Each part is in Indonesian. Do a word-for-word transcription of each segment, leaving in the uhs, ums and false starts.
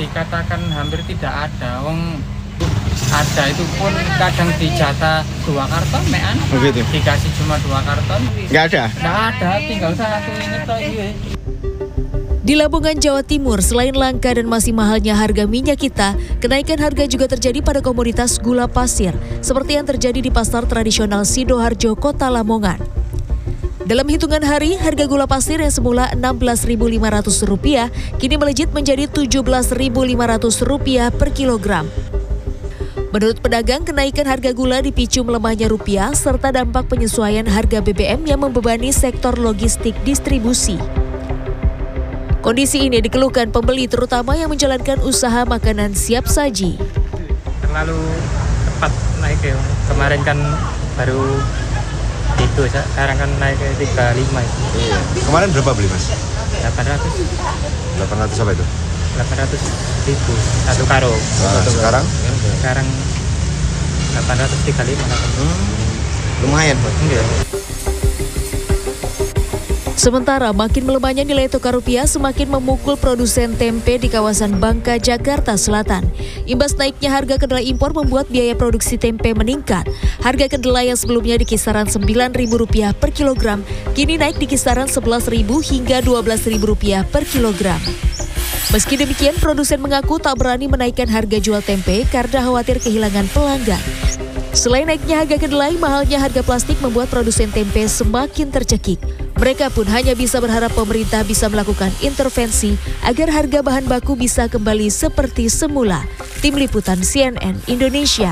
dikatakan hampir tidak ada, wong ada itu pun kadang dijatah dua karton, mean oh, gitu. Dikasih cuma dua karton. Nggak ada? Nggak ada, tinggal satu ini toh. Di Lamongan, Jawa Timur, selain langka dan masih mahalnya harga minyak kita, kenaikan harga juga terjadi pada komoditas gula pasir, seperti yang terjadi di pasar tradisional Sidoarjo, Kota Lamongan. Dalam hitungan hari, harga gula pasir yang semula enam belas ribu lima ratus rupiah kini melejit menjadi tujuh belas ribu lima ratus rupiah per kilogram. Menurut pedagang, kenaikan harga gula dipicu melemahnya rupiah serta dampak penyesuaian harga B B M yang membebani sektor logistik distribusi. Kondisi ini dikeluhkan pembeli terutama yang menjalankan usaha makanan siap saji. Terlalu cepat naik ya. Kemarin kan baru itu, sekarang kan naik ke tiga puluh lima. Iya. Kemarin berapa beli, Mas? delapan ratus. delapan ratus apa itu? delapan ratus ribu satu karung. Nah, sekarang? Sekarang delapan ratus tiga puluh lima. Hmm, lumayan, Pak. Enggak. Sementara makin melemahnya nilai tukar rupiah semakin memukul produsen tempe di kawasan Bangka, Jakarta Selatan. Imbas naiknya harga kedelai impor membuat biaya produksi tempe meningkat. Harga kedelai yang sebelumnya di kisaran sembilan ribu rupiah per kilogram, kini naik di kisaran sebelas ribu hingga dua belas ribu rupiah per kilogram. Meski demikian, produsen mengaku tak berani menaikkan harga jual tempe karena khawatir kehilangan pelanggan. Selain naiknya harga kedelai, mahalnya harga plastik membuat produsen tempe semakin tercekik. Mereka pun hanya bisa berharap pemerintah bisa melakukan intervensi agar harga bahan baku bisa kembali seperti semula. Tim Liputan C N N Indonesia.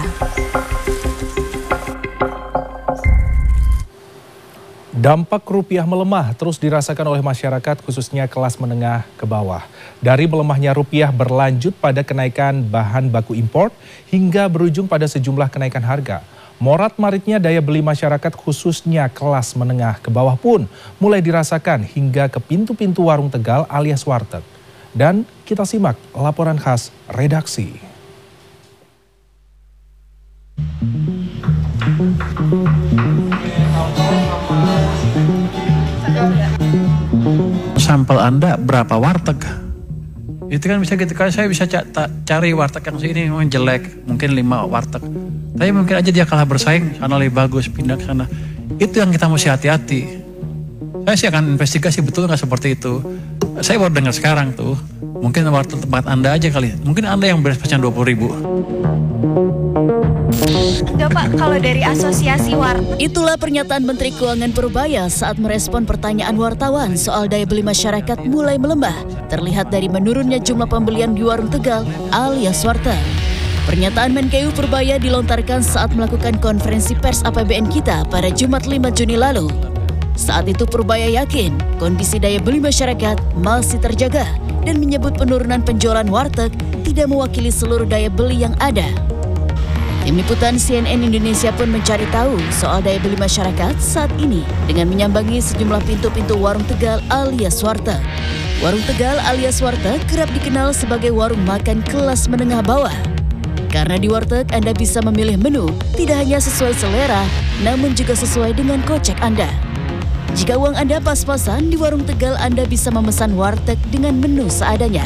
Dampak rupiah melemah terus dirasakan oleh masyarakat khususnya kelas menengah ke bawah. Dari melemahnya rupiah berlanjut pada kenaikan bahan baku impor hingga berujung pada sejumlah kenaikan harga. Morat-maritnya daya beli masyarakat khususnya kelas menengah ke bawah pun mulai dirasakan hingga ke pintu-pintu warung Tegal alias warteg. Dan kita simak laporan khas redaksi. Sampel Anda berapa warteg? Itu kan bisa gitu, kan saya bisa cari warteg yang sini memang jelek, mungkin lima warteg. Tapi mungkin aja dia kalah bersaing, sana lebih bagus, pindah ke sana. Itu yang kita mesti hati-hati. Saya sih akan investigasi betul nggak seperti itu. Saya baru dengar sekarang tuh, mungkin warteg tempat Anda aja kali. Mungkin Anda yang beres pesan dua puluh ribu. Enggak Pak, kalau dari asosiasi warteg. Itulah pernyataan Menteri Keuangan Purbaya saat merespon pertanyaan wartawan soal daya beli masyarakat mulai melemah. Terlihat dari menurunnya jumlah pembelian di warung Tegal alias warteg. Pernyataan Menkeu Purbaya dilontarkan saat melakukan konferensi pers A P B N kita pada Jumat lima Juni lalu. Saat itu Purbaya yakin kondisi daya beli masyarakat masih terjaga dan menyebut penurunan penjualan warteg tidak mewakili seluruh daya beli yang ada. Tim Liputan C N N Indonesia pun mencari tahu soal daya beli masyarakat saat ini dengan menyambangi sejumlah pintu-pintu warung Tegal alias warteg. Warung Tegal alias warteg kerap dikenal sebagai warung makan kelas menengah bawah. Karena di warteg Anda bisa memilih menu tidak hanya sesuai selera, namun juga sesuai dengan kocek Anda. Jika uang Anda pas-pasan, di warung Tegal Anda bisa memesan warteg dengan menu seadanya.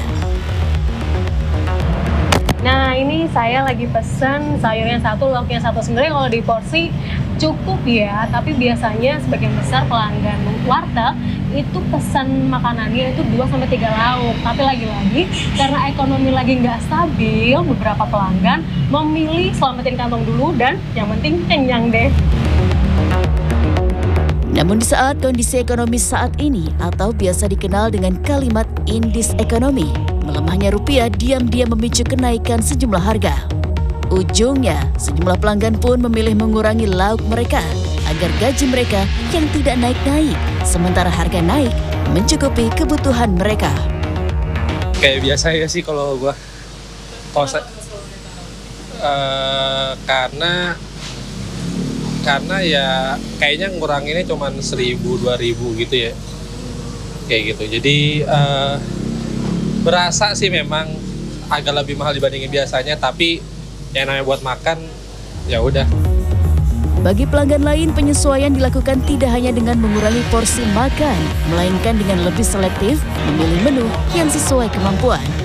Nah ini saya lagi pesen sayurnya satu, lauknya satu. Sebenarnya kalau di porsi cukup ya, tapi biasanya sebagian besar pelanggan warteg itu pesan makanannya itu dua sampai tiga lauk. Tapi lagi-lagi karena ekonomi lagi nggak stabil, beberapa pelanggan memilih selamatin kantong dulu dan yang penting kenyang deh. Namun di saat kondisi ekonomi saat ini atau biasa dikenal dengan kalimat indis ekonomi, melemahnya rupiah diam-diam memicu kenaikan sejumlah harga. Ujungnya, sejumlah pelanggan pun memilih mengurangi lauk mereka agar gaji mereka yang tidak naik-naik, sementara harga naik mencukupi kebutuhan mereka. Kayak biasa ya sih kalau gua. Kalau saya, uh, karena karena ya kayaknya nguranginnya cuma seribu dua ribu gitu ya, kayak gitu. Jadi uh, berasa sih memang agak lebih mahal dibandingin biasanya, tapi yang namanya buat makan ya udah. Bagi pelanggan lain, penyesuaian dilakukan tidak hanya dengan mengurangi porsi makan, melainkan dengan lebih selektif memilih menu yang sesuai kemampuan.